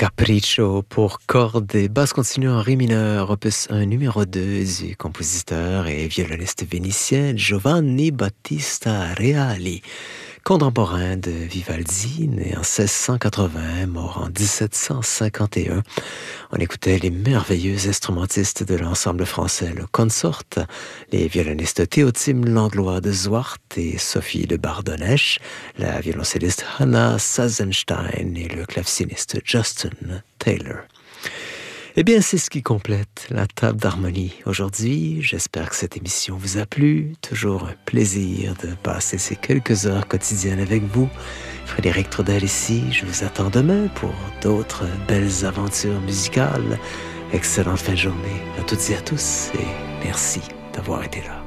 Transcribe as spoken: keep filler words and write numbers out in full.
Capriccio pour cordes et basse continue en ré mineur, opus un numéro deux du compositeur et violoniste vénitien Giovanni Battista Reali, contemporain de Vivaldi, né en seize cent quatre-vingts, mort en dix-sept cent cinquante et un. On écoutait les merveilleux instrumentistes de l'ensemble français Le Consort, les violonistes Théotime Langlois de Zwart et Sophie de Bardonnèche, la violoncelliste Hannah Sazenstein et le claveciniste Justin Taylor. Eh bien, c'est ce qui complète la table d'harmonie aujourd'hui. J'espère que cette émission vous a plu. Toujours un plaisir de passer ces quelques heures quotidiennes avec vous. Frédéric Trudel ici. Je vous attends demain pour d'autres belles aventures musicales. Excellente fin de journée à toutes et à tous et merci d'avoir été là.